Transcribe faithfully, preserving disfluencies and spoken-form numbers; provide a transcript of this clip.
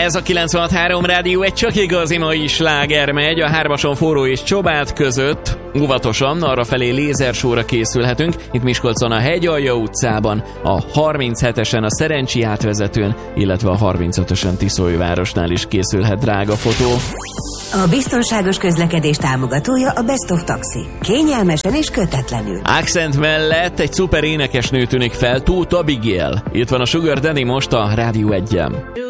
Ez a kilencvenhat három Rádió, egy csak igazi mai sláger megy a Hármason Forró és Csobád között. Óvatosan, arrafelé lézersóra készülhetünk. Itt Miskolcon a Hegyalja utcában, a harminchetesen a Szerencsi átvezetőn, illetve a harmincötösen Tiszólyvárosnál is készülhet drága fotó. A biztonságos közlekedés támogatója a Best of Taxi. Kényelmesen és kötetlenül. Accent mellett egy szuper énekesnő tűnik fel, Tóth Abigail. Itt van a Sugar Daddy most a Rádió egyen.